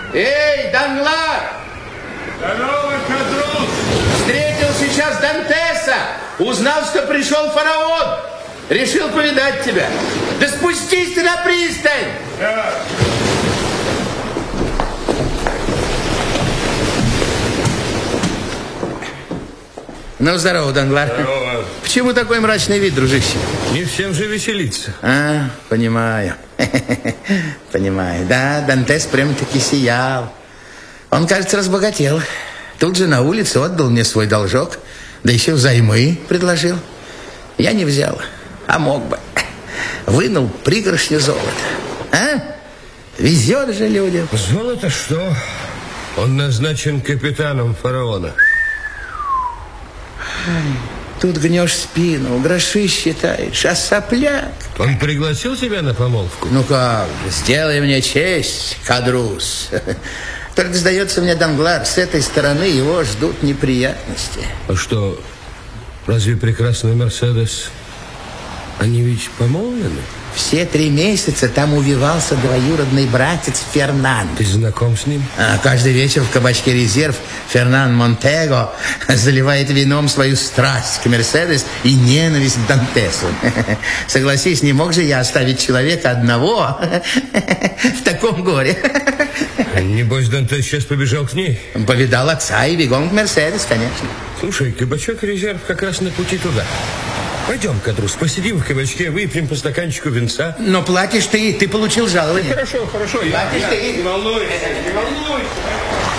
Эй, Данглар! Здорово, Кадрус! Встретил сейчас Дантеса. Узнал, что пришел фараон. Решил повидать тебя. Да спустись ты на пристань! Да. Ну, здорово, Данглар. Здорово. Почему такой мрачный вид, дружище? Не всем же веселиться. Понимаю. Понимаю. Да, Дантес прям-таки сиял. Он, кажется, разбогател. Тут же на улице отдал мне свой должок. Да еще взаймы предложил. Я не взял, а мог бы. Вынул пригоршню золота. Везет же людям. Золото что? Он назначен капитаном фараона. Тут гнешь спину, гроши считаешь, а сопляк. Он пригласил тебя на помолвку? Ну как же, сделай мне честь, Кадрус. Только, сдается мне, Данглар, с этой стороны его ждут неприятности. А что, разве прекрасный Мерседес, они ведь помолвлены? Все 3 месяца там увивался двоюродный братец Фернан. Ты знаком с ним? Каждый вечер в кабачке «Резерв» Фернан Монтего заливает вином свою страсть к Мерседес и ненависть к Дантесу. Согласись, не мог же я оставить человека одного в таком горе. Небось, Дантес сейчас побежал к ней? Повидал отца и бегом к Мерседес, конечно. Слушай, кабачок «Резерв» как раз на пути туда. Пойдем, Кадрус, посидим в кабачке, выпьем по стаканчику винца. Но платишь ты получил жалование. Хорошо, Платишь ты. Не волнуйся, не волнуйся.